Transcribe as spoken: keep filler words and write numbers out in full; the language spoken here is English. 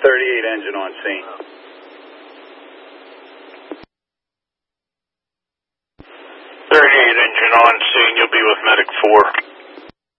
thirty-eight engine on scene. thirty-eight engine on scene, you'll be with Medic four.